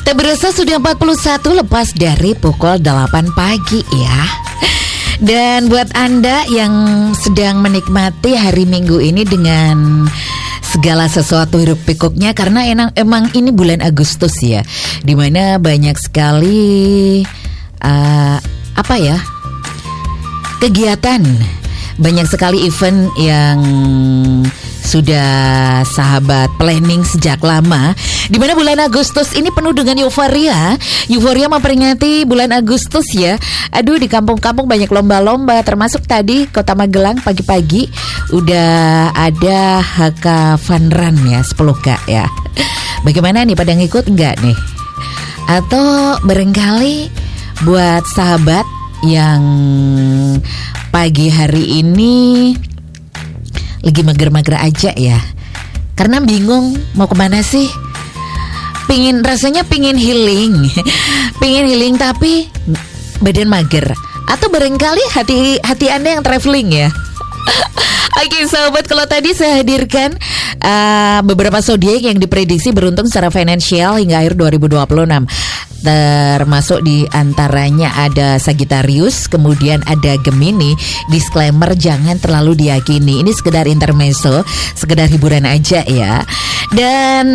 Tak berasa sudah 41 lepas dari pukul 8 pagi ya. Dan buat Anda yang sedang menikmati hari Minggu ini dengan segala sesuatu hiruk pikuknya, karena emang ini bulan Agustus ya, dimana banyak sekali kegiatan, banyak sekali event yang sudah sahabat planning sejak lama, di mana bulan Agustus ini penuh dengan euforia memperingati bulan Agustus ya. Aduh, di kampung-kampung banyak lomba-lomba, termasuk tadi Kota Magelang pagi-pagi udah ada HK Fun Run ya, 10K ya. Bagaimana nih, pada ngikut enggak nih? Atau barangkali buat sahabat yang pagi hari ini lagi mager-mager aja ya, karena bingung mau kemana sih, rasanya pingin healing tapi badan mager, atau barangkali hati Anda yang traveling ya. Oke sahabat, kalau tadi saya hadirkan beberapa zodiak yang diprediksi beruntung secara finansial hingga akhir 2026. Termasuk di antaranya ada Sagittarius, kemudian ada Gemini. Disclaimer, jangan terlalu diyakini, ini sekedar intermezzo, sekedar hiburan aja ya. Dan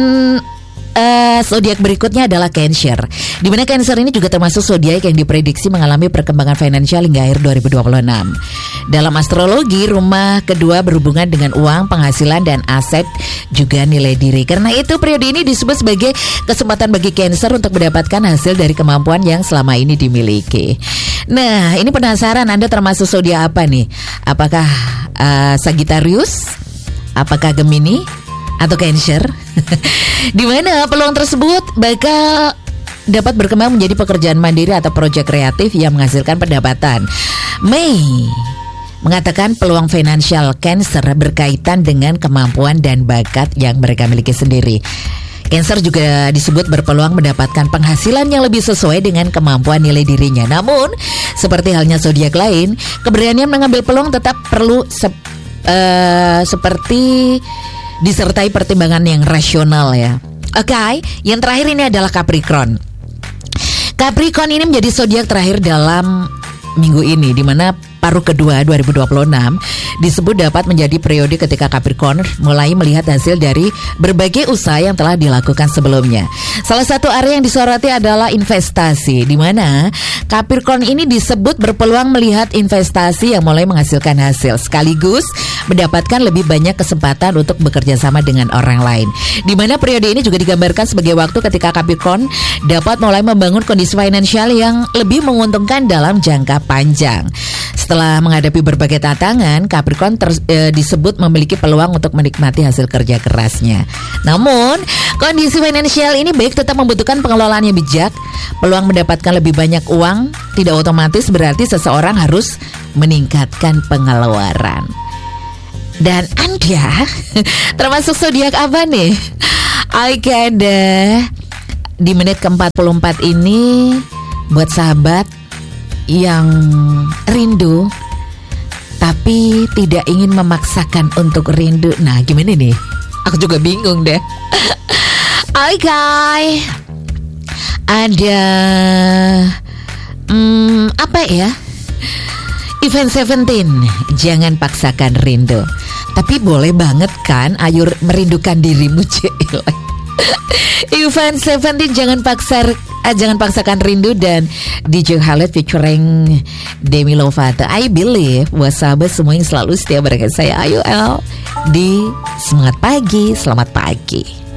zodiak berikutnya adalah Cancer, di mana Cancer ini juga termasuk zodiak yang diprediksi mengalami perkembangan finansial hingga akhir 2026. Dalam astrologi, rumah kedua berhubungan dengan uang, penghasilan, dan aset, juga nilai diri. Karena itu periode ini disebut sebagai kesempatan bagi Cancer untuk mendapatkan hasil dari kemampuan yang selama ini dimiliki. Nah, ini penasaran Anda termasuk zodiak apa nih? Apakah Sagittarius? Apakah Gemini? Atau Cancer? Di mana peluang tersebut bakal dapat berkembang menjadi pekerjaan mandiri atau proyek kreatif yang menghasilkan pendapatan. Mei mengatakan peluang finansial Cancer berkaitan dengan kemampuan dan bakat yang mereka miliki sendiri. Cancer juga disebut berpeluang mendapatkan penghasilan yang lebih sesuai dengan kemampuan nilai dirinya. Namun, seperti halnya zodiak lain, keberanian mengambil peluang tetap perlu seperti disertai pertimbangan yang rasional ya. Oke, yang terakhir ini adalah Capricorn. Capricorn ini menjadi zodiak terakhir dalam minggu ini, di mana paruh kedua 2026 disebut dapat menjadi periode ketika Capricorn mulai melihat hasil dari berbagai usaha yang telah dilakukan sebelumnya. Salah satu area yang disoroti adalah investasi, di mana Capricorn ini disebut berpeluang melihat investasi yang mulai menghasilkan hasil, sekaligus mendapatkan lebih banyak kesempatan untuk bekerja sama dengan orang lain. Di mana periode ini juga digambarkan sebagai waktu ketika Capricorn dapat mulai membangun kondisi finansial yang lebih menguntungkan dalam jangka panjang. Setelah menghadapi berbagai tantangan, Capricorn disebut memiliki peluang untuk menikmati hasil kerja kerasnya. Namun, kondisi finansial ini baik tetap membutuhkan pengelolaan yang bijak. Peluang mendapatkan lebih banyak uang tidak otomatis berarti seseorang harus meningkatkan pengeluaran. Dan Anda termasuk zodiak apa nih? Oke deh, di menit ke-44 ini buat sahabat yang rindu tapi tidak ingin memaksakan untuk rindu. Nah, gimana nih? Aku juga bingung deh. Oke. Ada apa ya? Event 17, jangan paksakan rindu. Tapi boleh banget kan, ayo merindukan dirimu. Event 17, jangan paksakan rindu, dan DJ Khaled featuring Demi Lovato. I believe buat sahabat semua yang selalu setia bersama saya, ayo di Semangat Pagi, selamat pagi.